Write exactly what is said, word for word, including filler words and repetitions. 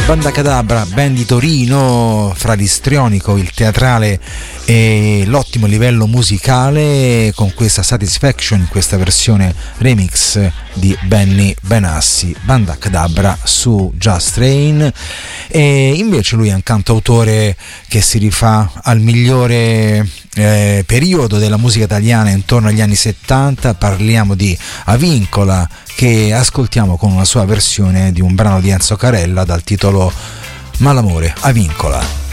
Banda Cadabra, band di Torino, fra l'istrionico, il teatrale e l'ottimo livello musicale, con questa Satisfaction, in questa versione remix di Benny Benassi. Banda Cadabra su Just Rain. E invece lui è un cantautore che si rifà al migliore eh, periodo della musica italiana, intorno agli anni settanta. Parliamo di Avincola, che ascoltiamo con una sua versione di un brano di Enzo Carella dal titolo Malamore, Avincola.